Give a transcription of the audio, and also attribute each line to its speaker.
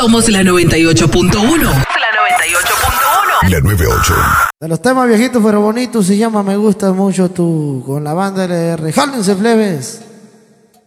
Speaker 1: Somos la 98.1. La 98.
Speaker 2: De los temas viejitos pero bonitos se llama Me gusta mucho tú con la banda LR. Jálense, plebes.